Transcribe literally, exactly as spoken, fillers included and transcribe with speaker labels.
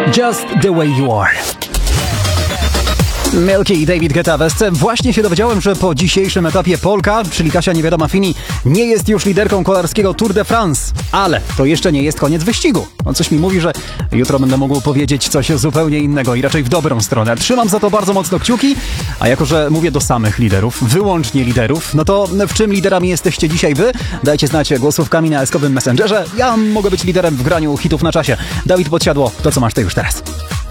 Speaker 1: Just the way you are. Milky i David Guetta w Esce. Właśnie się dowiedziałem, że po dzisiejszym etapie Polka, czyli Kasia Niewiadoma Fini, nie jest już liderką kolarskiego Tour de France. Ale to jeszcze nie jest koniec wyścigu. No coś mi mówi, że jutro będę mógł powiedzieć coś zupełnie innego i raczej w dobrą stronę. Trzymam za to bardzo mocno kciuki, a jako, że mówię do samych liderów, wyłącznie liderów, no to w czym liderami jesteście dzisiaj wy? Dajcie znać głosówkami na eskowym Messengerze. Ja mogę być liderem w graniu hitów na czasie. Dawid Podsiadło, to co masz ty już teraz?